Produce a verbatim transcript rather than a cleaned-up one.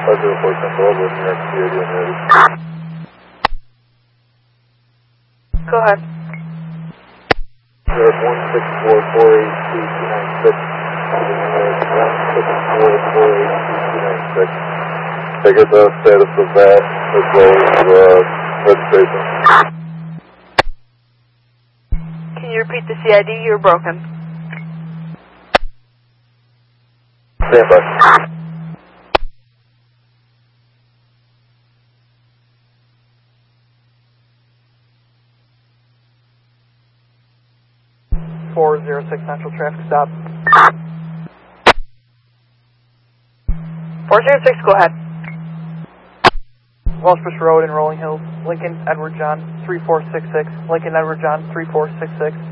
zero four Central, over New York C I D and ready. Go ahead. New York one six four four eight two two nine six. one six four four eight two two nine six. Take it the status of that as well as the registration. Can you repeat the C I D? You're broken. Stand by. four zero six Central traffic stop. four zero six, go ahead. Welshbush Road in Rolling Hills, Lincoln Edward John three four six six, Lincoln Edward John three four six six.